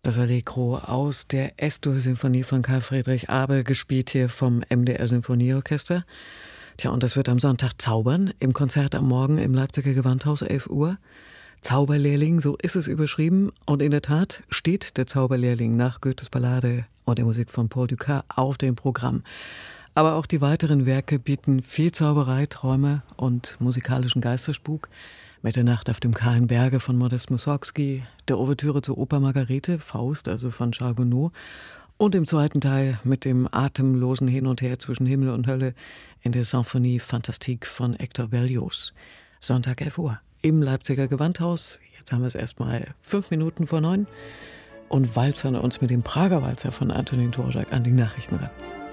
Das Allegro aus der S-Dur-Sinfonie von Karl Friedrich Abel, gespielt hier vom MDR Sinfonieorchester. Tja, und das wird am Sonntag zaubern, im Konzert am Morgen im Leipziger Gewandhaus, 11 Uhr. Zauberlehrling, so ist es überschrieben. Und in der Tat steht der Zauberlehrling nach Goethes Ballade und der Musik von Paul Dukas auf dem Programm. Aber auch die weiteren Werke bieten viel Zauberei, Träume und musikalischen Geisterspuk. Mit der Nacht auf dem kahlen Berge von Modest Mussorgsky, der Ouvertüre zur Oper Margarete, Faust, also von Charles Gounod, und im zweiten Teil mit dem atemlosen Hin und Her zwischen Himmel und Hölle in der Symphonie Fantastique von Hector Berlioz. Sonntag 11 Uhr im Leipziger Gewandhaus. Jetzt haben wir es erstmal 5 Minuten vor 9 und walzern uns mit dem Prager Walzer von Antonin Dvorak an die Nachrichten ran.